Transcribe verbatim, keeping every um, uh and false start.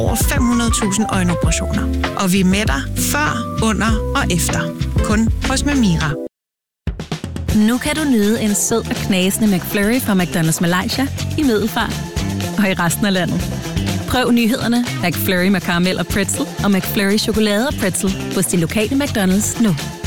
over fem hundrede tusind øjenoperationer. Og vi er med dig før, under og efter. Kun hos Memira. Nu kan du nyde en sød og knasende McFlurry fra McDonald's Malaysia i Middelfart og i resten af landet. Prøv nyhederne McFlurry med karamel og pretzel og McFlurry chokolade og pretzel hos din lokale McDonald's nu.